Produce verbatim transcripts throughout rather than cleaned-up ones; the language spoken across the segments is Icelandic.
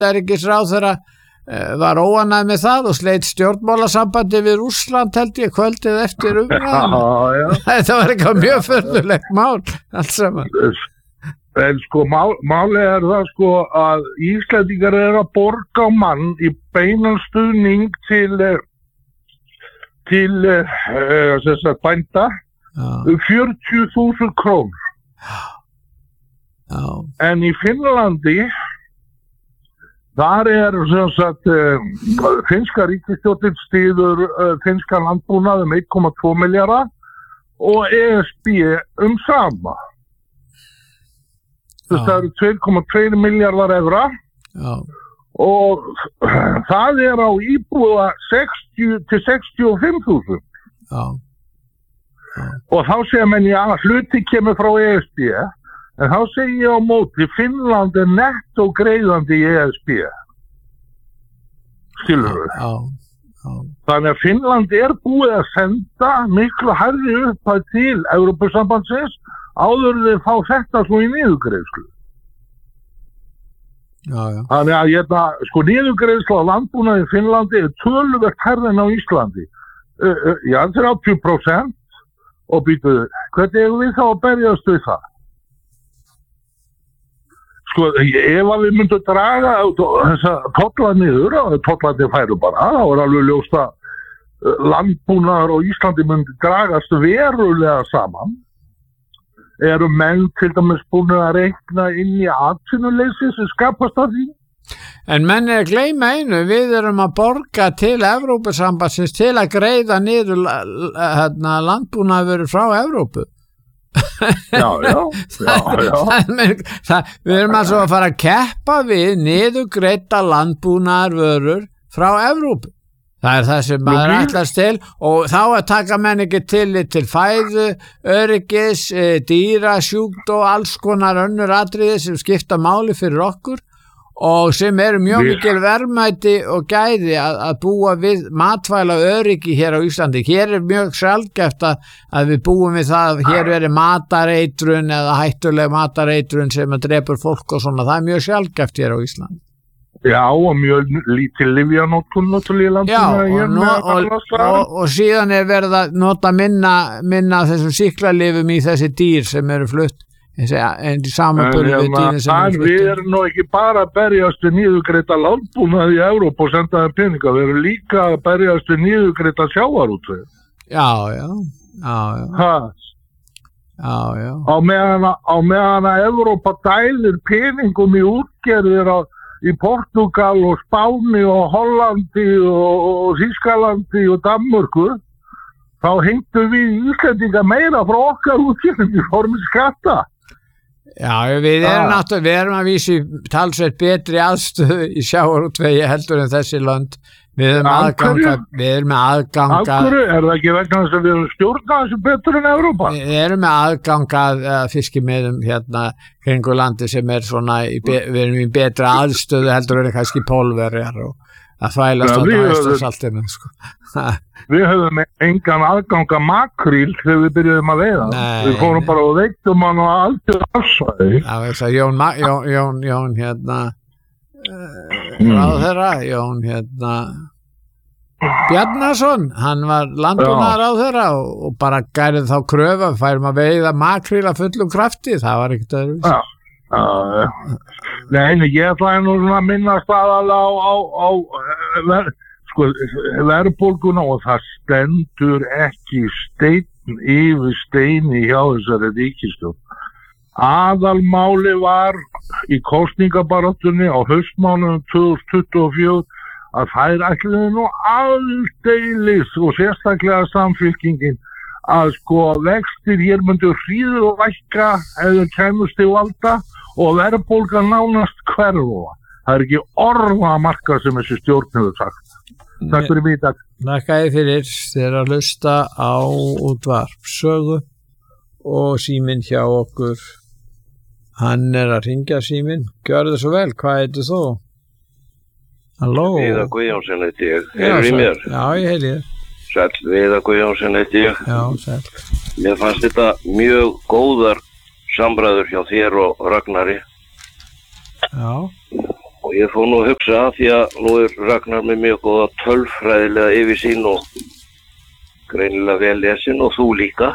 utanríkisráðherra var óánægð með það og sleit stjórnmálasambandi við Rússland held ég kvöldið eftir umræðuna. Þetta var eitthvað mjög furðulegt mál allt saman. En sko mál, málið er það sko að Íslendingar er að borga á mann í beinan stuðning til til uh, þess að bænda um fjörutíu þúsund krónur. Já. En í Finnlandi þar er sem sagt uh, finnska ríkisstjórnin styður uh, finnska landbúnað um einn komma tvo milljarða og E S B um sama. Það eru tvö komma tveir milljarðar evra. Já. Og það er á íbúða sextíu til sextíu og fimm þúsund. Já. Já. Og þá segja menn já, hluti kemur frá E S B, en þá segja ég á móti Finnland er netto greiðandi í E S B. Skilurðu? Já. Já. Þannig að Finnland er búið að senda miklu hærri upphæð til Evrópusambandsins áður þau fá þetta svo í niðurgreiðslu. Já, já. Þannig að ég það, sko niðurgreiðsla á landbúnaði í Finnlandi er töluvert hærri en á Íslandi. Uh, uh, já, þrjátíu prósent og býtu, hvernig eigum við þá að berjast við það? Sko, ef að við myndum draga þessa tolla niður, og tollandi færu bara, þá er alveg ljóst að landbúnaður og Íslandi myndi dragast verulega saman. Eru menn til dæmis búin að reikna inn í atvinnuleysi sem skapast af því? En menn er að gleyma einu, við erum að borga til Evrópusambandsins til að greiða niður hérna, landbúnaður frá Evrópu. Já, já, já, já. það, við erum altså að fara að keppa við niðurgreidda landbúnaðarvörur frá Evrópu. Það er það sem maður ætlast til og þá að taka menn ekki tillit til fæðu, öryggis, dýra, sjúkt og alls konar önnur atriði sem skipta máli fyrir okkur og sem eru mjög mikil verðmæti og gæði að, að búa við matvæla öryggi hér á Íslandi. Hér er mjög sjaldgæft að við búum við það að hér veri matareitrun eða hættuleg matareitrun sem að drepur fólk og svona. Það er mjög sjaldgæft hér á Íslandi. Já, og mjög lítil lyfjanótkun náttúrulega í landinu. Já, og, no, og, og, og síðan er verið að nota minna, minna þessum sýklalyfum í þessi dýr sem eru flutt en í samanburði við dýrin sem eru flutt. Við erum nú ekki bara að berjast við niðurgreidda landbúnað í Evrópu og senda þeim peninga, við erum líka að berjast við niðurgreidda sjávarútveg. Já, já, já, já. Ha. Já, já. Á meðan að, á meðan að Evrópa dælir peningum í útgerðir á í Portugal og Spáni og Hollandi og, og Þýskalandi og Danmörku, þá hengtum við Íslendinga meira frá okkar útgerðum í formi skatta. Já, við erum ah. náttúrulega, við erum að vísi talsvert betri aðstöðu í sjávarútvegi heldur en þessi lönd. Við erum aðganga, við erum með aðganga. Af hverju? Er það ekki vegna þess að við erum stjórnað þessu betur en Evrópa? Við erum með aðganga uh, fiskimiðum hérna kringu landi sem er svona, í be, við erum í betra aðstöðu heldur en kannski pólverjar og að þvælast á Æstarsaltinu, sko. Við höfum engan aðganga makríl þegar við byrjuðum að veiða. Nei, við fórum bara og veiktum hann og aldrei afsvæði. Já, veist að Jón, Jón, Jón, Jón hérna Mm. ráðherra, Jón hérna Bjarnason, hann var landbúnaðarráðherra og, og bara gærið þá kröfu að færum að veiða makríl að fullum krafti, það var ekkert öðruvísi. Já, já, já. Nei, ég ætlaði nú svona að minnast aðalega á, á, á ver, sko, verðbólguna og það stendur ekki steinn yfir steini hjá þessari ríkisstjórn. Aðalmáli var í kosningabaráttunni á haustmánuðum tvö þúsund tuttugu og fjögur að þær ætluðu nú aldeilis og sérstaklega samfylkingin að sko vextir hér myndu hríður og lækka eða kæmust til valda og verðbólgan nánast hverfa. Það er ekki orða að marka sem þessi stjórn hefur sagt. Takk fyrir mig í dag. Takk fyrir þér að hlusta á útvarpssögu og síminn hjá okkur. Hann er að ringja síminn. Gjörðu svo vel, hvað heitir þú? Halló? Viðar Guðjónsson heiti ég. Heyrðu í mér? Já, ég heyri þér. Sæll, Viðar Guðjónsson heiti ég. Já, sæll. Mér fannst þetta mjög góðar samræður hjá þér og Ragnari. Já. Og og ég fór nú að hugsa því að nú er Ragnar með mjög góða tölfræðilega yfirsýn og greinilega vel lesin og þú líka.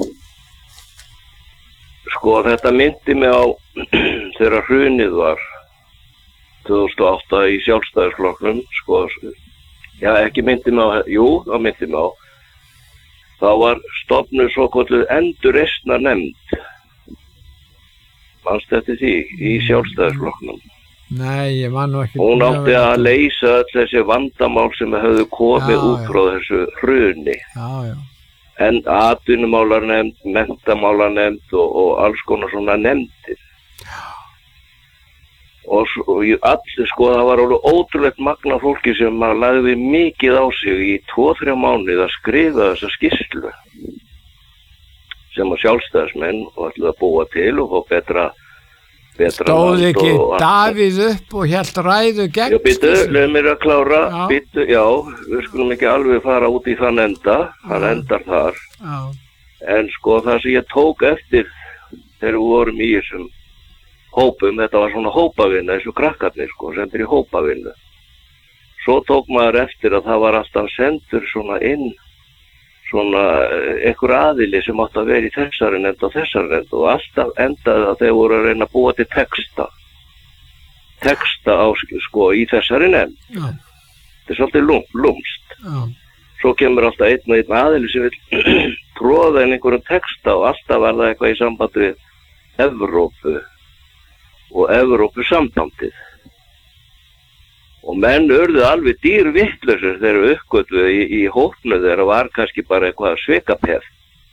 Sko þetta myndi mig á þegar hrunið var tvö þúsund og átta í Sjálfstæðisflokknum, sko, já ekki myndi mig á, jú, það myndi mig á, þá var stofnuð svokölluð endurreisnarnefnd, manstu eftir því, í Sjálfstæðisflokknum. Nei, ég man nú ekki. Hún átti að leysa öll þessi vandamál sem höfðu komið já, út frá þessu hruni. Já, já. En atvinnumálarnefnd, menntamálarnefnd og, og alls konar svona nefndir. Já. Og, og allir, sko, það var alveg ótrúlegt magna fólki sem maður lagði mikið á sig í tvo, þrjá mánuði að skrifa þessa skýrslu sem að sjálfstæðismenn og ætlaði að búa til og fá betra Stóð ekki Davíð upp og hélt ræðu gegn? Já, býttu, leið mér að klára, já. Býttu, já, við skulum ekki alveg fara út í þann enda, hann endar þar. Já. En sko það sem ég tók eftir þegar við vorum í þessum hópum, þetta var svona hópavinna, þessu krakkarnir sko, sendur í hópavinnu. Svo tók maður eftir að það var alltaf sendur svona inn, svona einhver aðili sem átti að vera í þessari nefnd og þessari nefnd og alltaf endaði að þeir voru að reyna að búa til texta texta á, sko, í þessari nefnd. Já. Þetta er svolítið lúm, lúmst. Já. Svo kemur alltaf einn og einn aðili sem vil tróða inn einhverjum texta og alltaf var það eitthvað í sambandi við Evrópu og Evrópu sambandið. Og menn urðu alveg dýrvittlausir þegar við uppgötvuðu í, í hópnu þegar var kannski bara eitthvað svikapef.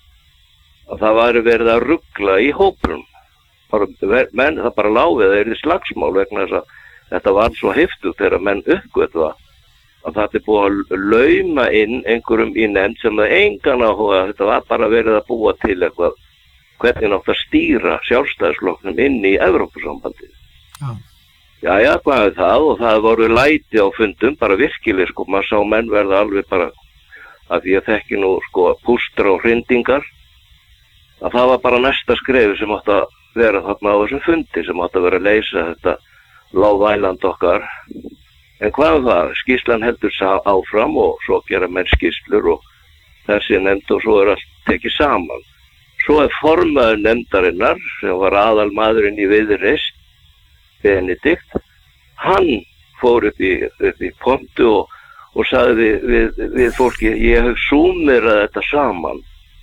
Að það væri verið að rugla í hópnum. Menn, það bara láfið að það yrði slagsmál vegna þess að þetta var svo heftugt þegar menn uppgötva að það er búið að lauma inn einhverjum í nefnd sem það engan áhuga, þetta var bara verið að búa til eitthvað, hvernig nátt að stýra Sjálfstæðisflokknum inn í Evrópusambandið. Já. Jæja, hvað er það? Og það voru læti á fundum, bara virkileg, sko, maður sá menn verða alveg bara, að því að þekki nú, sko, pústra og hrindingar, að það var bara næsta skrefi sem átti að vera þarna á þessum fundi, sem átti að vera að leysa þetta lágvæland okkar. En hvað er það? Skýrslan heldur áfram og svo gera menn skýrslur og þessi nefnd og svo er allt tekið saman. Svo er formaður nefndarinnar, sem var aðalmaðurinn í Viðreisn, Benedikt, hann fór upp í, upp í pontu og, og sagði við, við, við fólki, ég hef súmerað þetta saman.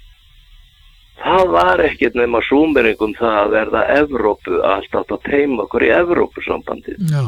Það var ekkert nema súmeringum það að verða Evrópu, alltaf að teima okkur í Evrópusambandið. Já.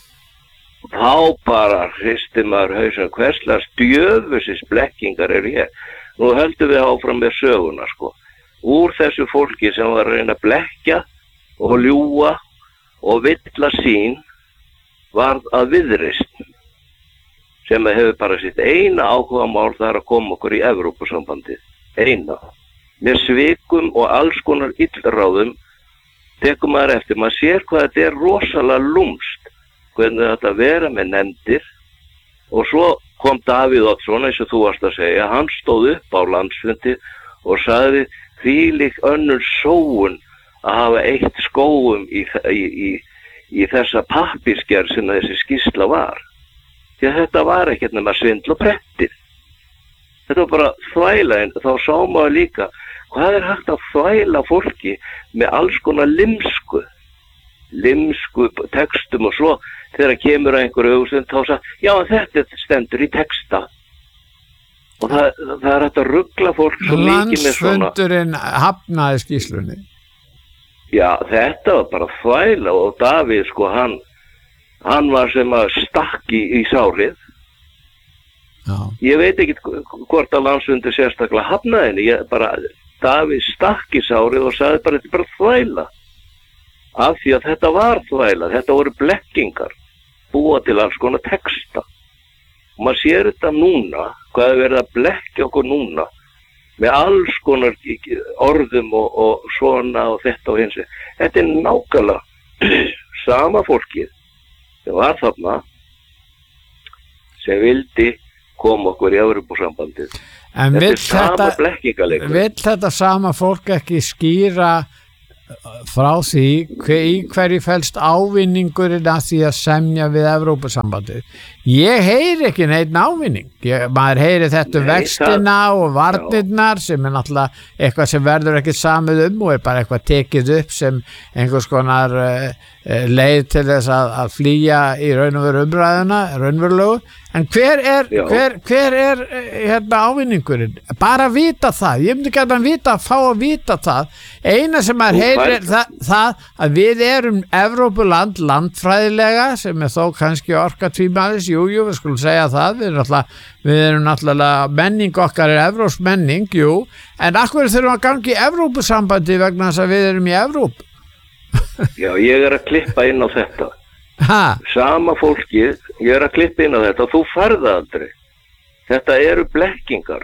Þá bara hristi maður hausinn, hverslags djöfusins blekkingar eru hér. Nú höldum við áfram með söguna, sko. Úr þessu fólki sem var að reyna að blekja og ljúga og villa sín varð að Viðreisn sem hefur bara sitt eina áhuga mál þar að koma okkur í Evrópusambandið. Eina. Með svikum og alls konar illráðum tekur maður eftir. Maður sér hvað þetta er rosalega lúmst. Hvernig þetta vera með nefndir. Og svo kom Davíð Oddsson, eins og þú varst að segja, hann stóð upp á landsfundi og sagði þvílík önnur sóun að hafa eitt skóum í, í, í, í þessa pappírsgerð sem þessi skýrsla var. Því að þetta var ekkert nema svindl og prettir. Þetta var bara þvæla, en þá sá maður líka hvað er hægt að þvæla fólki með alls konar limsku, limsku textum og svo þegar kemur að einhverju auðvitað þá sagði, já þetta stendur í texta. Og það, það er hægt að rugla fólk svo mikið með svona. Landsfundurinn hafnaði skýrslunni. Já, þetta var bara þvæla og Davíð, sko, hann, hann var sem að stakki í sárið. Já. Ég veit ekki hvort að landsfundur sérstaklega hafnaði henni, ég bara, Davíð stakki í sárið og sagði bara, þetta er bara þvæla. Af því að þetta var þvæla, þetta voru blekkingar, búa til alls konar texta. Og maður sér þetta núna, hvað er verið að blekkja okkur núna, með alls konar orðum og, og svona og þetta og hins. Þetta er nákvæmlega sama fólkið sem var þarna sem vildi koma okkur í Evrópusambandið. En vill þetta, vill þetta sama fólk ekki skýra frá því hver, í hverju felst ávinningurinn að því að semja við Evrópusambandið. Ég heyri ekki neitt ávinning. Ég, maður heyri þetta um vextina og varnirnar sem er náttúrulega eitthvað sem verður ekki samið um og er bara eitthvað tekið upp sem einhvers konar uh, leið til þess að, að flýja í raun og veru umræðuna, raunverulegu. En hver er, hver, hver er hérna ávinningurinn? Bara vita það. Ég myndi ekki að hann vita að fá að vita það. Eina sem maður heyrir er það, það að við erum Evrópuland landfræðilega sem er þó kannski orka tvímælis, jú, jú, við skulum segja það. Við erum náttúrulega, við erum náttúrulega menning okkar er evrópsk menning, jú. En akkur þurfum að gangi í Evrópusambandi vegna þess að við erum í Evrópu. Já, ég er að klippa inn á þetta. Ha? Sama fólkið, ég er að klippa inn á þetta og þú færða aldrei. Þetta eru blekkingar.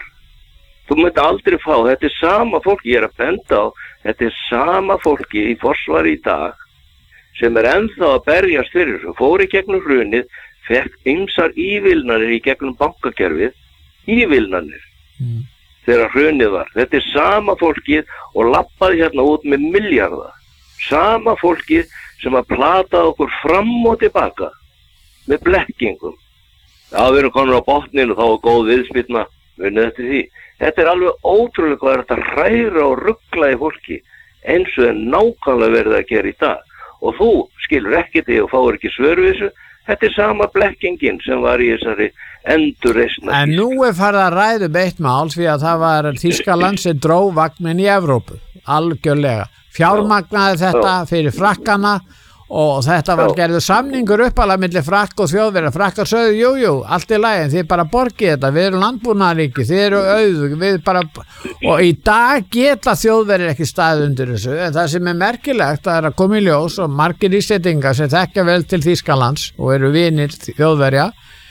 Þú myndi aldrei fá, þetta er sama fólki, ég er að benda á, þetta er sama fólki í forsvari í dag sem er ennþá að berjast fyrir þessu, fór í gegnum hrunið, fekk ýmsar ívilnanir í gegnum bankakerfið, ívilnanir mm. þegar hrunið var. Þetta er sama fólkið og lappaði hérna út með milljarða. Sama fólkið sem að plata okkur fram og tilbaka með blekkingum. Það verður komin á botninu og þá er góð viðspilna unnið eftir því. Þetta er alveg ótrúlega hvað er þetta að hræra og ruggla í fólki eins og er nákvæmlega verið að gera í dag. Og þú skilur ekki því og fáir ekki svör við þessu. Þetta er sama blekkingin sem var í þessari endurreisna. En nú er farið að ræða um eitt mál því að það var Þýskaland sem dró vagnin í Evrópu. Algjörlega. Fjármagnaði þetta fyrir frakkana og þetta var gerðu samningur uppalega milli frakk og þjóðverja. Frakkar sögðu, jú, jú, allt í lagi, þið bara borgið þetta, við erum landbúnaðaríki, þið eru auðvig, við bara, og í dag geta þjóðverjir ekki staðið undir þessu, en það sem er merkilegt, það er að koma í ljós og margir íslendingar sem þekkja vel til Þýskalands og eru vinir þjóðverja,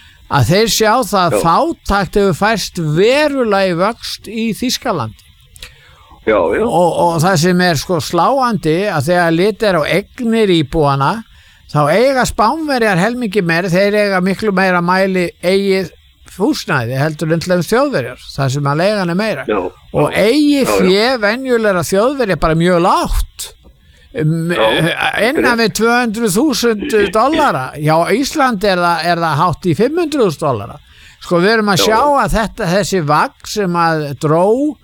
að þeir sjá það að fátækt hefur færst verulega í vöxt í Þýskalandi. Já, já. Og, og það sem er sko sláandi að þegar litið er á eignir íbúana þá eiga Spánverjar helmingi meira, þeir eiga miklu meira mæli eigið húsnæði heldur en þjóðverjar, það sem að leigan er meira já, og eigið fjö venjulega þjóðverjar bara mjög lágt um, innan við tvö hundruð þúsund dollara. Já, Íslandi er það, er það hátt í fimm hundruð þúsund dollara. Sko við erum að sjá að þetta, þessi vagn sem að dró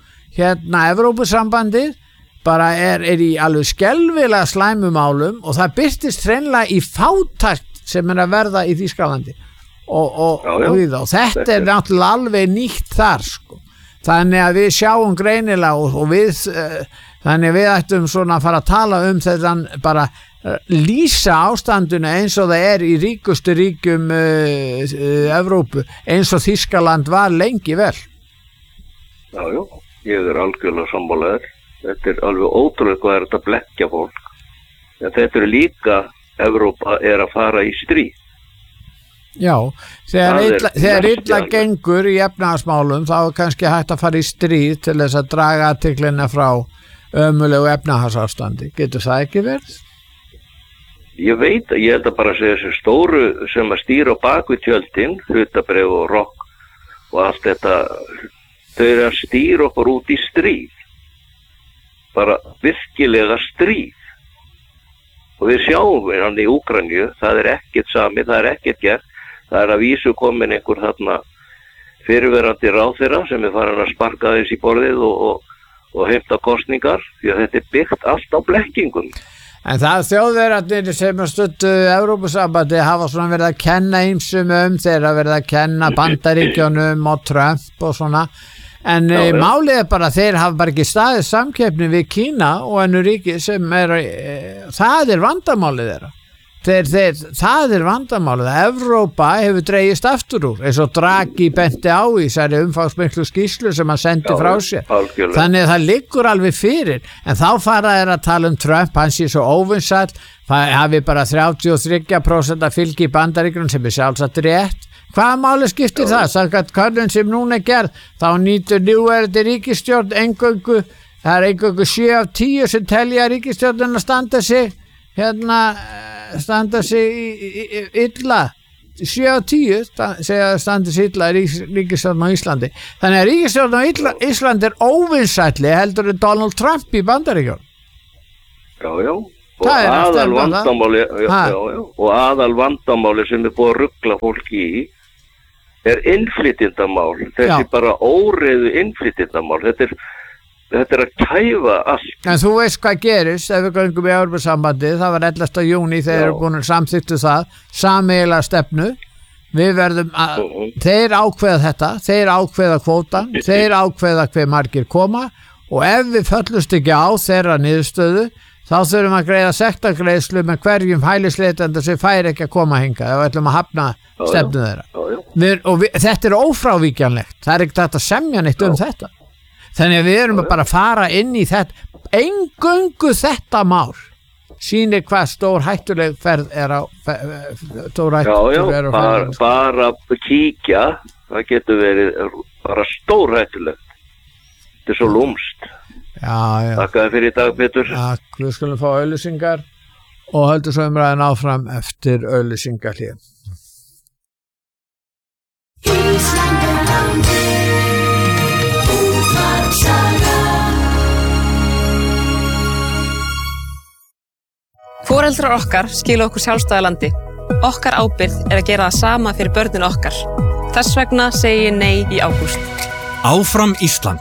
hérna Evrópusambandið bara er, er í alveg skelfilega slæmumálum og það birtist hreinlega í fátækt sem er að verða í Þýskalandi og, og, já, já. og, og þetta, þetta er náttúrulega alveg nýtt þar sko. Þannig að við sjáum greinilega og, og við uh, þannig að við ættum svona að fara að tala um þetta bara uh, lýsa ástanduna eins og það er í ríkustu ríkjum uh, uh, Evrópu eins og Þýskaland var lengi vel. Já, já. Ég er algjörlega sammálaður. Þetta er alveg ótrúlega hvað er þetta að blekkja fólk. En þetta er líka, Evrópa er að fara í stríð. Já, þegar illa, þegar illa gengur í efnahagsmálum þá er kannski hægt að fara í stríð til þess að draga athyglinna frá ömulegu efnahagsástandi. Getur það ekki verið? Ég veit, ég held að bara segja þessu stóru sem að stýra á bakvið tjöldin, hlutabréf og rokk og allt þetta. Þau eru að stýra okkur út í stríð, bara virkilega stríð. Og við sjáum við hann í Úkraínu, það er ekkert sami, það er ekkert gert, það er að vísu komin einhver þarna fyrirverandi ráðherra sem er farin að sparka þess í borðið og, og, og heimta kosningar, því að þetta er byggt allt á blekkingum. En það þjóðverðarnir sem að stuttu Evrópusambandi hafa svona verið að kenna ýmsum um, þeir hafa verið að kenna Bandaríkjunum og Trump og svona. En já, já. Málið er bara að þeir hafa bara ekki staðið samkeppni við Kína og ennur ríki sem er, e, það er vandamálið þeirra. Þeir, þeir, það er vandamálið. Evrópa hefur dregist aftur úr, eins og Draghi benti á í þessari umfangsmiklu skýrslu sem hann sendi já, frá sér. Algjörlega. Þannig að það liggur alveg fyrir. En þá fara þeir að tala um Trump, hann sé svo óvinsæll, hafi bara þrjátíu og þrjú prósent að fylgi í Bandaríkjunum sem er sjálfsagt rétt. Hvaða máli skiptir já. Það? Samkvæmt könnun sem núna er gerð, þá nýtur núverandi ríkisstjórn eingöngu, það er eingöngu sjö af tíu sem telja ríkisstjórnin að standa sig, hérna, standa sig illa, sjö af tíu segja að standa sig illa ríkisstjórn á Íslandi. Þannig að ríkisstjórn á Íslandi er óvinsælli heldur en Donald Trump í Bandaríkjunum. Já, já. Og aðal vandamáli, já, já, já. Og aðal vandamáli sem er búið að rugla fólki í er innflytjendamál. Þetta er bara óreiðu innflytjendamál. Þetta er, þetta er að kæfa allt. En þú veist hvað gerist ef við göngum í Evrópusambandið, það var ellefta júní þegar þeir eru búin að samþykktu það, sameiginlega stefnu. Við verðum að, uh -huh. þeir ákveða þetta, þeir ákveða kvótan, þeir ákveða hver margir koma og ef við föllumst ekki á þeirra niðurstöðu, þá þurfum að greiða sektargreiðslu með hverjum hælisleitanda sem fær ekki að koma hingað ef við ætlum að hafna stefnu þeirra. Já, já. Við, og við, þetta er ófrávíkjanlegt, það er ekkert hægt að semja neitt já. um þetta. Þannig að við erum já, bara að fara inn í þetta, eingöngu þetta mál sýnir hvað stór hættuleg ferð er á stór hættuleg er á bara, bara kíkja, það getur verið bara stór hættulegt. Þetta er svo lúmst. Já, já. Takk að fyrir í dag, Pétur. Takk, við skulum fá auglýsingar og höldum svo umræðin áfram eftir auglýsingar hér. Foreldrar okkar skila okkur sjálfstæðalandi. Okkar ábyrgð er að gera það sama fyrir börnin okkar. Þess vegna segi ég nei í ágúst. Áfram Ísland.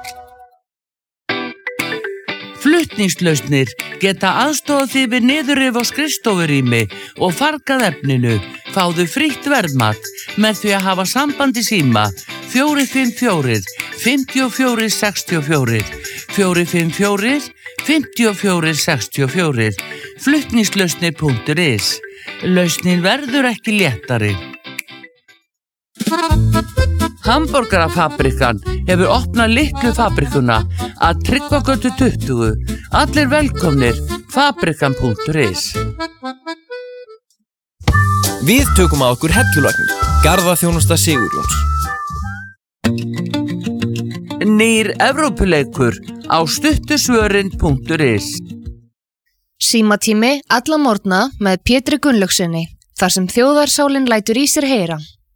Flutningslausnir geta aðstofað þig við niðurrif á skrifstofurými og fargað efninu. Fáðu frítt verðmat með því að hafa samband í síma fjórir fimm fjórir, fimm fjórir sex fjórir, fjórir fimm fjórir, fimm fjórir sex fjórir, flutningslausnir punktur is. Lausnin verður ekki léttari. Hamborgarafabrikan hefur opnað litlu fabrikuna að Tryggvagötu tuttugu. Allir velkomnir, fabrikan punktur is. Við tökum að okkur hellulagning, Garðaþjónusta Sigurjóns. Nýr Evrópuleikur á stuttusvörin punktur is. Símatími alla morgna með Pétri Gunnlaugsssyni, þar sem þjóðarsálin lætur í sér heyra.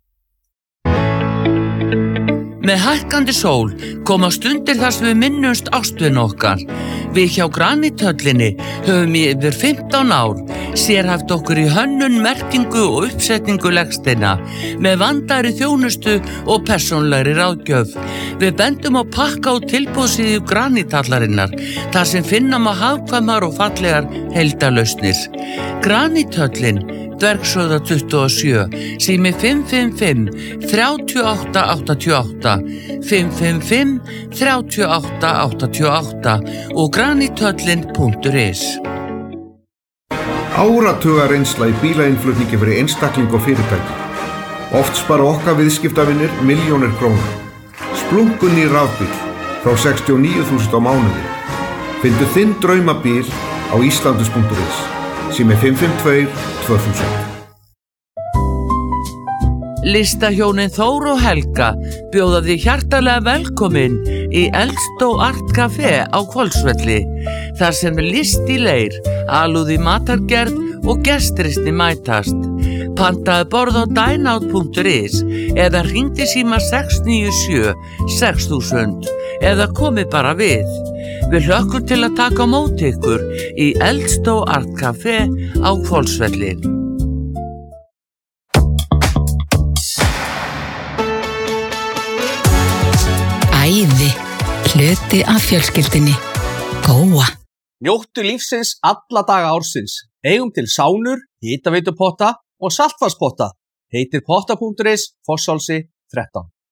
Með hækkandi sól koma stundir þar sem við minnumst ástvin okkar. Við hjá Granithöllinni höfum í yfir fimmtán ár sérhæft okkur í hönnun, merkingu og uppsetningu legsteina með vandaðri þjónustu og persónlegri ráðgjöf. Við bendum á pakka og tilboðsíðu Granithallarinnar þar sem finna má hagkvæmar og fallegar heildarlausnir. Granithöllin Dvergshöfða tuttugu og sjö, sími fimm fimm fimm, þrjú átta átta átta, fimm fimm fimm, þrjú átta átta átta og granithöllin punktur is. Áratuga reynsla í bílainnflutningi fyrir einstakling og fyrirtæki. Oft spara okkar viðskiptavinir milljónir króna. Splungun í rafbíl frá sextíu og níu þúsund á mánuði. Fyndu þinn draumabíl á íslandus punktur is. Sími fimm fimm tvö, tvö þúsund. Listahjónin Þór og Helga bjóða því hjartalega velkomin í Eldstó Art Café á Hvolsvelli. Þar sem er list í leir, alúð í matargerð og gestrisni mætast. Pantaðu borð á dineout punktur is eða hringdu síma sex níu sjö, sex þúsund eða komið bara við. Við hlökkum til að taka á móti ykkur í Eldstó Art Café á Hvolsvelli. Æði, hluti af fjölskyldunni. Góa. Njóttu lífsins alla daga ársins. Eigum til sánur, hitaveitupotta og saltvatnspotta. Heitir potta punktur is, Fossálsi þrettán.